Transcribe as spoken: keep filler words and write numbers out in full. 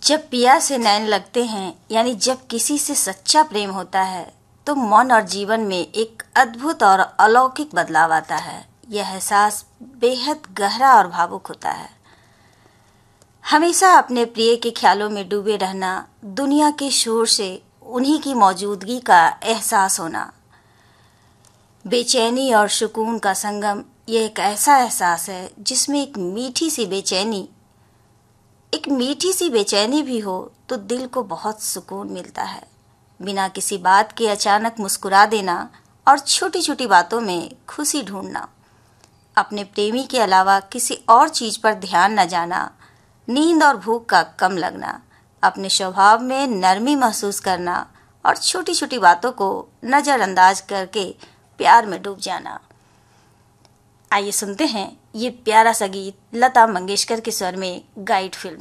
जब पिया से नैन लगते हैं, यानी जब किसी से सच्चा प्रेम होता है, तो मन और जीवन में एक अद्भुत और अलौकिक बदलाव आता है। यह एहसास बेहद गहरा और भावुक होता है। हमेशा अपने प्रिय के ख्यालों में डूबे रहना, दुनिया के शोर से उन्हीं की मौजूदगी का एहसास होना, बेचैनी और सुकून का संगम, यह एक ऐसा एहसास है जिसमें एक मीठी सी बेचैनी एक मीठी सी बेचैनी भी हो तो दिल को बहुत सुकून मिलता है। बिना किसी बात के अचानक मुस्कुरा देना और छोटी छोटी बातों में खुशी ढूंढना, अपने प्रेमी के अलावा किसी और चीज पर ध्यान न जाना, नींद और भूख का कम लगना, अपने स्वभाव में नरमी महसूस करना और छोटी छोटी बातों को नजरअंदाज करके प्यार में डूब जाना। आइए सुनते हैं ये प्यारा सा गीत लता मंगेशकर के स्वर में गाइड फिल्म।